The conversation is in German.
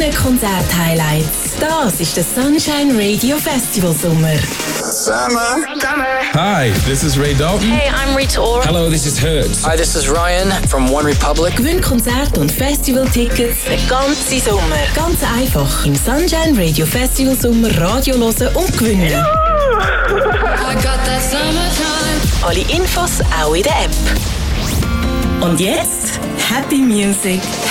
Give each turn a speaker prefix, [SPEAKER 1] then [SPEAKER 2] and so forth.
[SPEAKER 1] deinen Konzert-Highlights. Das ist der Sunshine Radio Festival Sommer.
[SPEAKER 2] Summer.
[SPEAKER 3] Hi, this is Ray Dalton.
[SPEAKER 4] Hey, I'm Rita Ora.
[SPEAKER 5] Hello, this is Hertz.
[SPEAKER 6] Hi, this is Ryan from One Republic.
[SPEAKER 1] Gewinn Konzert- und Festival-Tickets den ganzen Sommer. Ganz einfach im Sunshine Radio Festival Sommer Radio hören und gewinnen.
[SPEAKER 4] I got that summertime.
[SPEAKER 1] Alle Infos auch in der App. Und jetzt Happy Music